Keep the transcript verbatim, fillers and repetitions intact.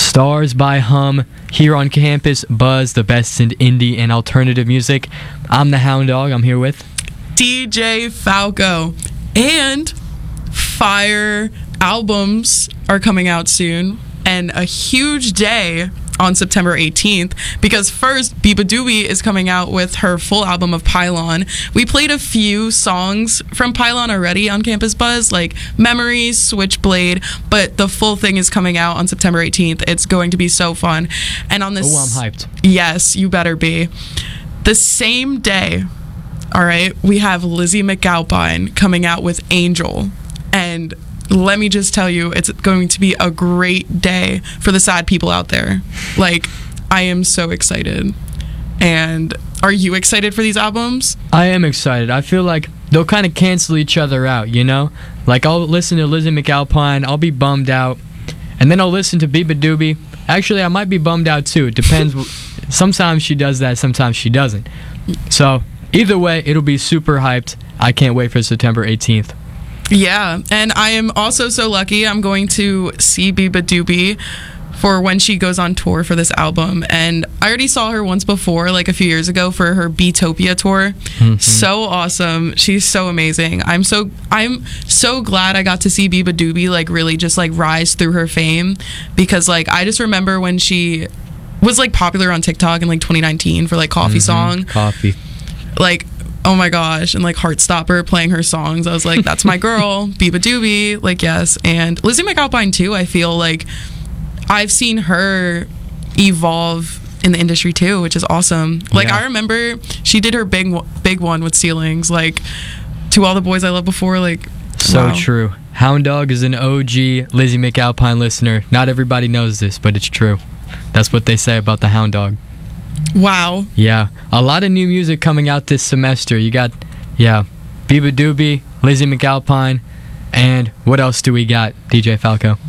Stars by Hum, here on Campus Buzz, the best in indie and alternative music. I'm the Hound Dog. I'm here with D J Falco. And fire albums are coming out soon. And a huge day on September eighteenth, because first, Biba Doobie is coming out with her full album of Pylon. We played a few songs from Pylon already on Campus Buzz, like Memories, Switchblade, but the full thing is coming out on September eighteenth. It's going to be so fun. And on this... Oh, I'm hyped. Yes, you better be. The same day, all right, we have Lizzie McAlpine coming out with Angel. And let me just tell you, it's going to be a great day for the sad people out there. Like, I am so excited. And are you excited for these albums? I am excited. I feel like they'll kind of cancel each other out, you know? Like, I'll listen to Lizzie McAlpine, I'll be bummed out, and then I'll listen to Biba Doobie. Actually, I might be bummed out too. It depends. Sometimes she does that, sometimes she doesn't. So, either way, it'll be super hyped. I can't wait for September eighteenth. Yeah, and I am also so lucky. I'm going to see Biba Doobie for when she goes on tour for this album. And I already saw her once before, like a few years ago, for her Beatopia tour. Mm-hmm. So awesome. She's so amazing. I'm so I'm so glad I got to see Biba Doobie like really just like rise through her fame, because like I just remember when she was like popular on TikTok in like twenty nineteen for like Coffee mm-hmm. Song. Coffee. Like, oh my gosh, and like Heartstopper playing her songs. I was like, that's my girl, Biba Doobie. Like, yes. And Lizzie McAlpine too. I feel like I've seen her evolve in the industry too, which is awesome. Like, yeah. I remember she did her big big one with Ceilings, like To All the Boys I Loved Before. Like, so wow. True. Hound Dog is an O G Lizzie McAlpine listener. Not everybody knows this, but it's true. That's what they say about the Hound Dog. Wow. Yeah, a lot of new music coming out this semester. You got, yeah, Biba Doobie, Lizzie McAlpine, and what else do we got, D J Falco?